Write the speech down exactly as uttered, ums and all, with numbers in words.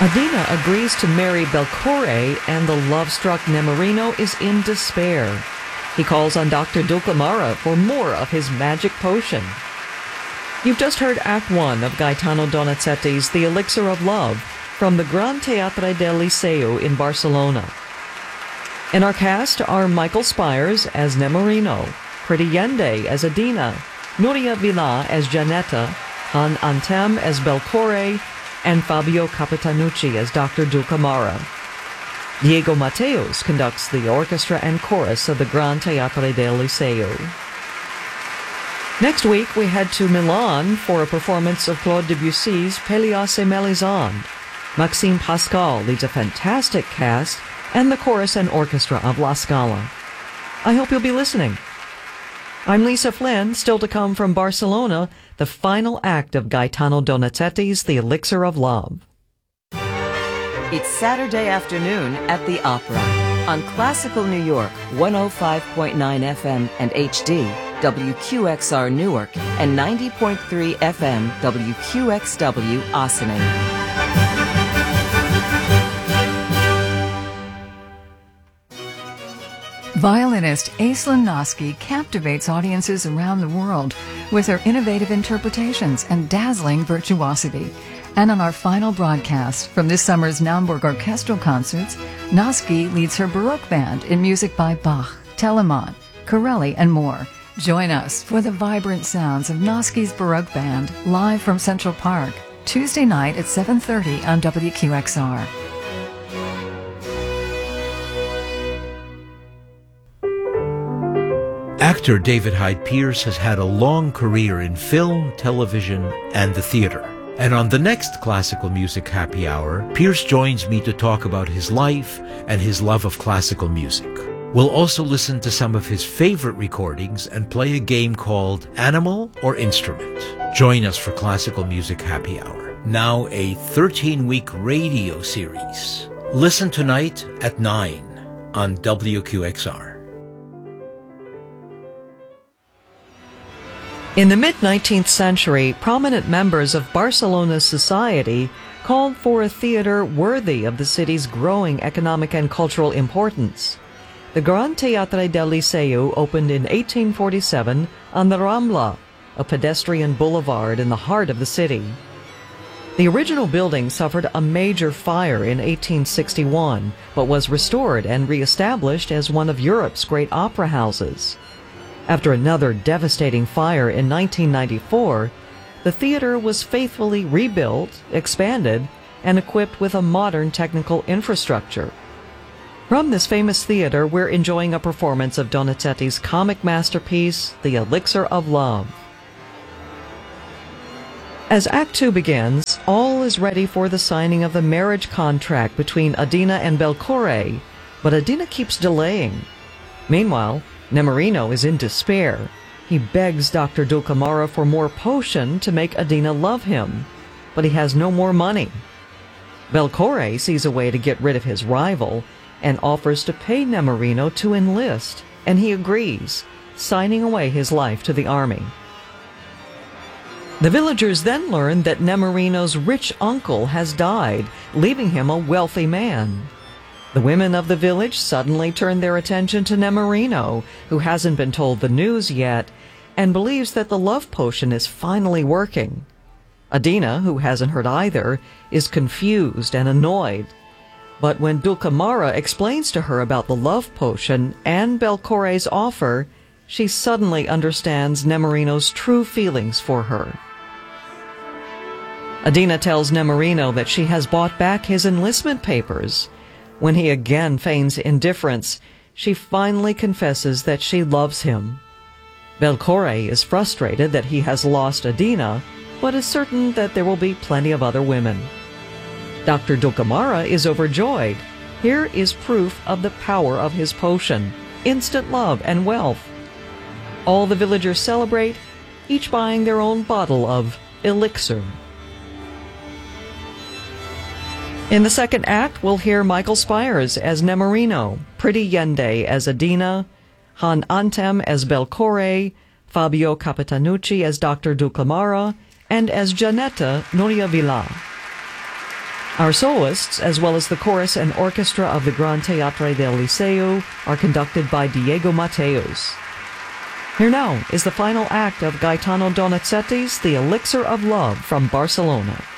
Adina agrees to marry Belcore, and the love-struck Nemorino is in despair. He calls on Doctor Dulcamara for more of his magic potion. You've just heard Act One of Gaetano Donizetti's The Elixir of Love from the Gran Teatre del Liceu in Barcelona. In our cast are Michael Spires as Nemorino, Pretty Yende as Adina, Nuria Villar as Janetta, Han Antem as Belcore, and Fabio Capitanucci as Doctor Dulcamara. Diego Mateos conducts the orchestra and chorus of the Gran Teatre del Liceu. Next week, we head to Milan for a performance of Claude Debussy's Pélias et Mélisande. Maxime Pascal leads a fantastic cast and the chorus and orchestra of La Scala. I hope you'll be listening. I'm Lisa Flynn, still to come from Barcelona, the final act of Gaetano Donizetti's The Elixir of Love. It's Saturday afternoon at the Opera on Classical New York, one oh five point nine F M and H D, W Q X R Newark, and ninety point three F M, W Q X W Ossining. Violinist Aislinn Noski captivates audiences around the world with her innovative interpretations and dazzling virtuosity. And on our final broadcast from this summer's Naumburg Orchestral Concerts, Noski leads her Baroque band in music by Bach, Telemann, Corelli, and more. Join us for the vibrant sounds of Noski's Baroque Band live from Central Park, Tuesday night at seven thirty on W Q X R. Actor David Hyde Pierce has had a long career in film, television, and the theater. And on the next Classical Music Happy Hour, Pierce joins me to talk about his life and his love of classical music. We'll also listen to some of his favorite recordings and play a game called Animal or Instrument. Join us for Classical Music Happy Hour, now a thirteen-week radio series. Listen tonight at nine on W Q X R. In the mid-nineteenth century, prominent members of Barcelona's society called for a theater worthy of the city's growing economic and cultural importance. The Gran Teatre del Liceu opened in eighteen forty-seven on the Rambla, a pedestrian boulevard in the heart of the city. The original building suffered a major fire in eighteen sixty-one, but was restored and re-established as one of Europe's great opera houses. After another devastating fire in nineteen ninety-four, the theater was faithfully rebuilt, expanded, and equipped with a modern technical infrastructure. From this famous theater, we're enjoying a performance of Donizetti's comic masterpiece, The Elixir of Love. As Act Two begins, all is ready for the signing of the marriage contract between Adina and Belcore, but Adina keeps delaying. Meanwhile, Nemorino is in despair. He begs Doctor Dulcamara for more potion to make Adina love him, but he has no more money. Belcore sees a way to get rid of his rival and offers to pay Nemorino to enlist, and he agrees, signing away his life to the army. The villagers then learn that Nemorino's rich uncle has died, leaving him a wealthy man. The women of the village suddenly turn their attention to Nemorino, who hasn't been told the news yet, and believes that the love potion is finally working. Adina, who hasn't heard either, is confused and annoyed. But when Dulcamara explains to her about the love potion and Belcore's offer, she suddenly understands Nemorino's true feelings for her. Adina tells Nemorino that she has bought back his enlistment papers. When he again feigns indifference, she finally confesses that she loves him. Belcore is frustrated that he has lost Adina, but is certain that there will be plenty of other women. Doctor Dulcamara is overjoyed. Here is proof of the power of his potion, instant love and wealth. All the villagers celebrate, each buying their own bottle of elixir. In the second act, we'll hear Michael Spires as Nemorino, Pretty Yende as Adina, Han Antem as Belcore, Fabio Capitanucci as Doctor Dulcamara, and as Janetta, Nuria Villar. Our soloists, as well as the chorus and orchestra of the Gran Teatre del Liceu, are conducted by Diego Mateos. Here now is the final act of Gaetano Donizetti's The Elixir of Love from Barcelona.